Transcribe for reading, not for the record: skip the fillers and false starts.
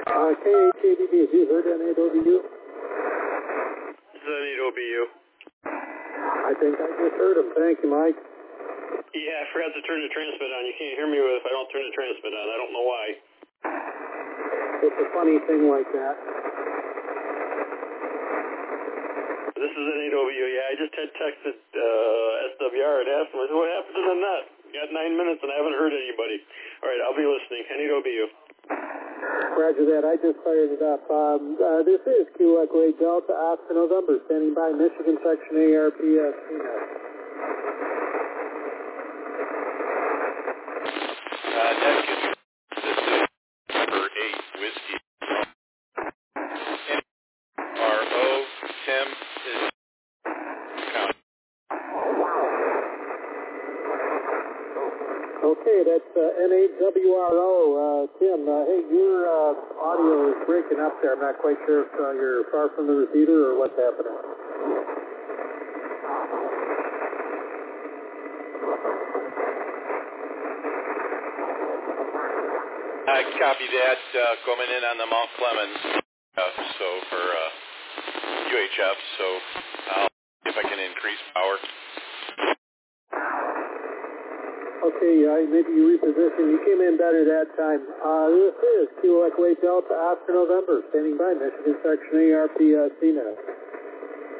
KHADB, have you heard NAOBU? This is NAOBU. I think I just heard him. Thank you, Mike. Yeah, I forgot to turn the transmit on. You can't hear me if I don't turn the transmit on. I don't know why. It's a funny thing like that. This is NAOBU. Yeah, I just had texted SWR and asked him, I said, what happened to the net? Got 9 minutes and I haven't heard anybody. All right, I'll be listening. NAOBU. Roger that. I just fired it up. This is Q Echo 8 Delta, Oscar November, standing by Michigan Section ARPS. This is number 8 Whiskey. NRO, Tim is counting. Okay, that's NAWRO. Tim, hey, your audio is breaking up there. I'm not quite sure if you're far from the receiver or what's happening. I copy that, coming in on the Mount Clemens, so for UHF, so I'll see if I can increase power. Okay, maybe you repositioned. You came in better that time. This is Q Echo 8 Delta, Oscar November, standing by Michigan Section ARPS.